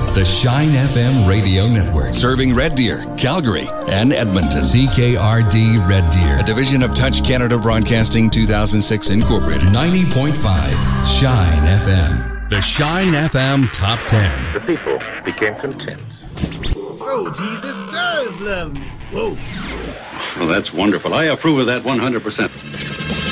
The Shine FM Radio Network. Serving Red Deer, Calgary, and Edmonton. CKRD Red Deer. A division of Touch Canada Broadcasting 2006 Incorporated. 90.5 Shine FM. The Shine FM Top 10. The people became content. So Jesus does love me. Whoa. Well, that's wonderful. I approve of that 100%.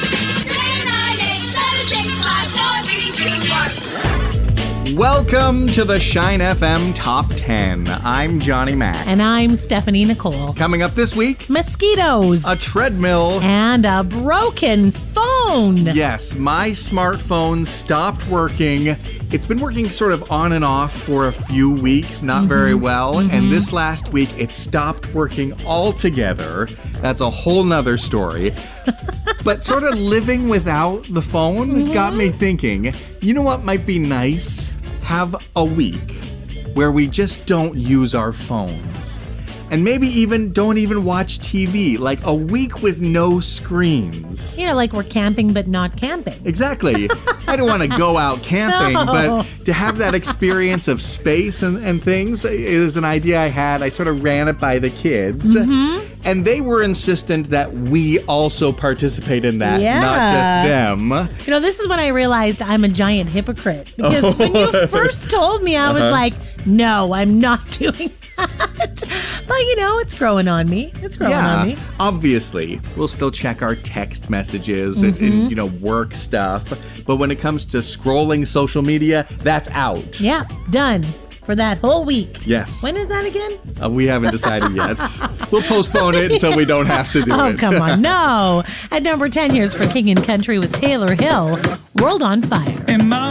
Welcome to the Shine FM Top 10. I'm Johnny Mac. And I'm Stephanie Nicole. Coming up this week, mosquitoes, a treadmill, and a broken phone. Yes, my smartphone stopped working. It's been working sort of on and off for a few weeks, not very well. And this last week, it stopped working altogether. That's a whole nother story. But sort of living without the phone got me thinking, you know what might be nice? Have a week where we just don't use our phones. And maybe even don't even watch TV. Like a week with no screens. Yeah, like we're camping but not camping. Exactly. I don't want to go out camping, but to have that experience of space and things is an idea I had. I sort of ran it by the kids. And they were insistent that we also participate in that, not just them. You know, this is when I realized I'm a giant hypocrite. Because when you first told me, I was like, no, I'm not doing that. But, you know, it's growing on me. It's growing on me. Obviously, we'll still check our text messages and, you know, work stuff. But when it comes to scrolling social media, that's out. Yeah, done. For that whole week. Yes. When is that again? We haven't decided yet. We'll postpone it until we don't have to do it. Oh, come on. No. At number 10, here's For King and Country with Taylor Hill, World on Fire.